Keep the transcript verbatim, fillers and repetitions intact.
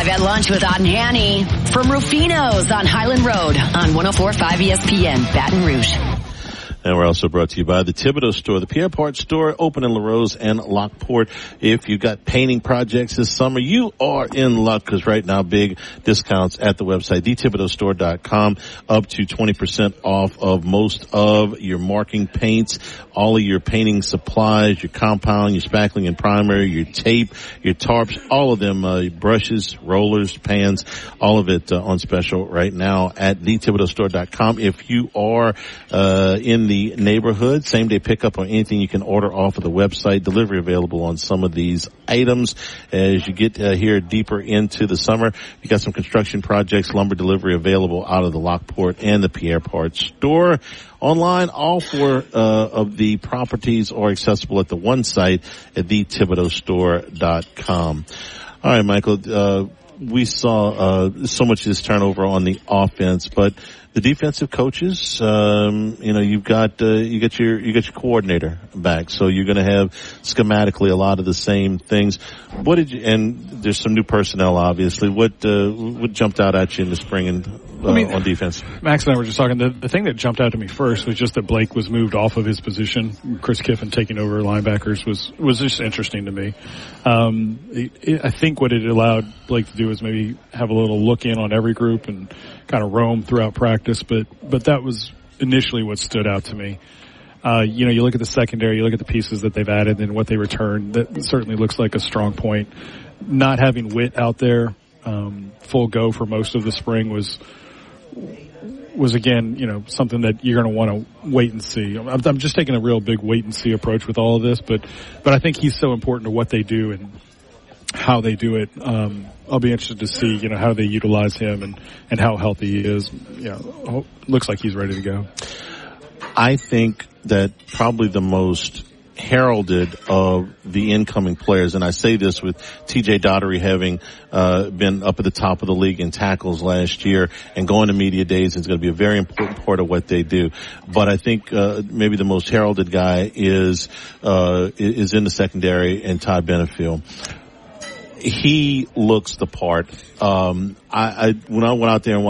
at lunch with Ott and Hanny from Rufino's on Highland Road on one oh four point five E S P N, Baton Rouge. And we're also brought to you by the Thibodeau Store, the Pierre Part Store, open in LaRose and Lockport. If you've got painting projects this summer, you are in luck because right now big discounts at the website, the thibodeau store dot com, up to twenty percent off of most of your marking paints, all of your painting supplies, your compound, your spackling and primer, your tape, your tarps, all of them, uh, brushes, rollers, pans, all of it uh, on special right now at the thibodeau store dot com. If you are uh in the neighborhood, same day pickup on anything you can order off of the website, delivery available on some of these items. As you get uh, here deeper into the summer, you got some construction projects, lumber delivery available out of the Lockport and the Pierre Part Store. Online, all four uh, of the properties are accessible at the one site at the thibodeau store dot com. All right, Michael, uh, we saw uh, so much of this turnover on the offense, but the defensive coaches, um, you know, you've got, uh, you got your, you got your coordinator back. So you're going to have schematically a lot of the same things. What did you, and there's some new personnel, obviously. What, uh, what jumped out at you in the spring and, uh, I mean, on defense? Max and I were just talking. The, the thing that jumped out to me first was just that Blake was moved off of his position. Chris Kiffin taking over linebackers was, was just interesting to me. Um, it, it, I think what it allowed Blake to do is maybe have a little look in on every group and kind of roam throughout practice, but but that was initially what stood out to me. Uh, you know, you look at the secondary, you look at the pieces that they've added and what they returned. That certainly looks like a strong point. Not having Witt out there, um, full go for most of the spring was was again, you know, something that you're going to want to wait and see. I'm, I'm just taking a real big wait and see approach with all of this, but but I think he's so important to what they do and how they do it. Um, I'll be interested to see, you know, how they utilize him and, and how healthy he is. You know, looks like he's ready to go. I think that probably the most heralded of the incoming players, and I say this with T J Daugherty having uh been up at the top of the league in tackles last year and going to media days is going to be a very important part of what they do. But I think uh maybe the most heralded guy is uh is in the secondary, and Todd Benefield. He looks the part. Um, I, I when I went out there and